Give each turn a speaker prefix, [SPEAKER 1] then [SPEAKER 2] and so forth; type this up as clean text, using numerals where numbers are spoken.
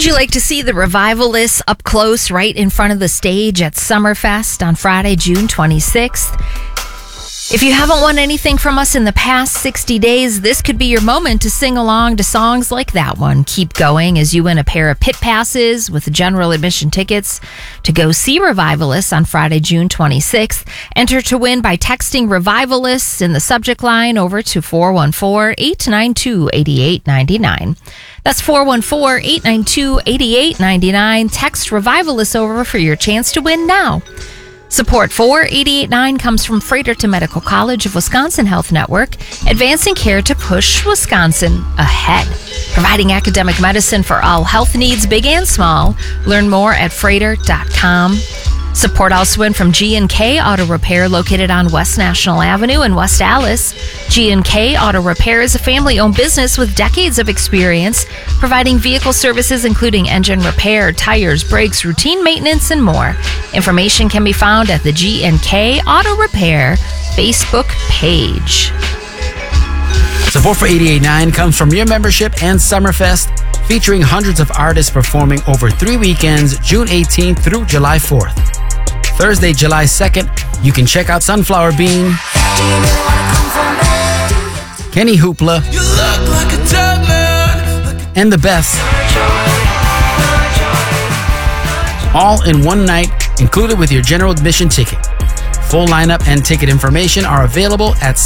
[SPEAKER 1] Would you like to see the Revivalists up close right in front of the stage at Summerfest on Friday, June 26th? If you haven't won anything from us in the past 60 days, this could be your moment to sing along to songs like that one. Keep going as you win a pair of pit passes with general admission tickets to go see Revivalists on Friday, June 26th. Enter to win by texting Revivalists in the subject line over to 414-892-8899. That's 414-892-8899. Text Revivalists over for your chance to win now. Support for 88.9 comes from Fredericton Medical College of Wisconsin Health Network, advancing care to push Wisconsin ahead. Providing academic medicine for all health needs, big and small. Learn more at Frater.com. Support also went from G&K Auto Repair, located on West National Avenue in West Allis. G&K Auto Repair is a family-owned business with decades of experience, providing vehicle services including engine repair, tires, brakes, routine maintenance, and more. Information can be found at the G&K Auto Repair Facebook page.
[SPEAKER 2] Support for 88.9 comes from your membership and Summerfest, featuring hundreds of artists performing over 3 weekends, June 18th through July 4th. Thursday, July 2nd, you can check out Sunflower Bean, Kenny Hoopla, and The Best, all in one night, included with your general admission ticket. Full lineup and ticket information are available at